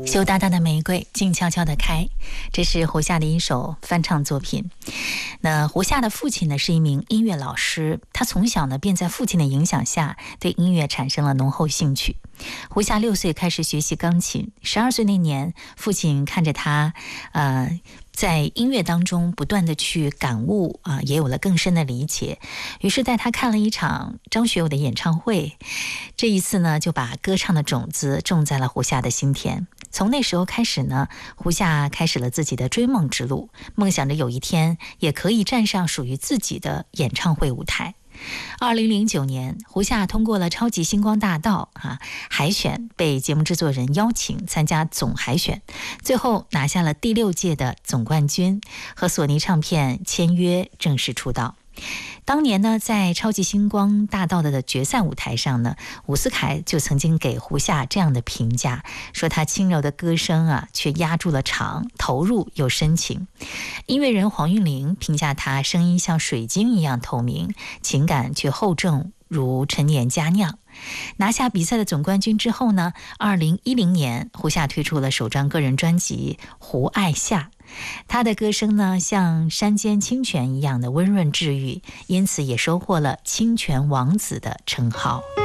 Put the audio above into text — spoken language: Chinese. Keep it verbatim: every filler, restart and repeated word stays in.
羞答答的玫瑰静悄悄地开，这是胡夏的一首翻唱作品。那胡夏的父亲呢是一名音乐老师，他从小呢便在父亲的影响下对音乐产生了浓厚兴趣。胡夏六岁开始学习钢琴，十二岁那年，父亲看着他，呃。在音乐当中不断的去感悟啊、呃，也有了更深的理解。于是带他看了一场张学友的演唱会，这一次呢，就把歌唱的种子种在了胡夏的心田。从那时候开始呢，胡夏开始了自己的追梦之路，梦想着有一天也可以站上属于自己的演唱会舞台。二零零九年，胡夏通过了超级星光大道啊海选，被节目制作人邀请参加总海选，最后拿下了第六届的总冠军，和索尼唱片签约，正式出道。当年呢，在超级星光大道的决赛舞台上呢，伍思凯就曾经给胡夏这样的评价，说他轻柔的歌声啊，却压住了场，投入又深情。音乐人黄韵玲评价他声音像水晶一样透明，情感却厚重如陈年佳酿。拿下比赛的总冠军之后呢，二零一零年胡夏推出了首张个人专辑《胡爱夏》，他的歌声呢像山间清泉一样的温润治愈，因此也收获了清泉王子的称号。